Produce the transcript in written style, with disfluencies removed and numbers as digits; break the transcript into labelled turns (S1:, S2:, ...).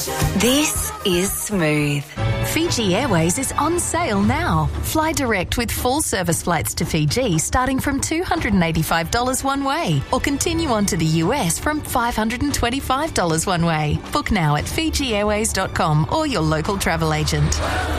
S1: This is Smooth.
S2: Fiji Airways is on sale now. Fly direct with full service flights to Fiji starting from $285 one way, or continue on to the US from $525 one way. Book now at FijiAirways.com or your local travel agent.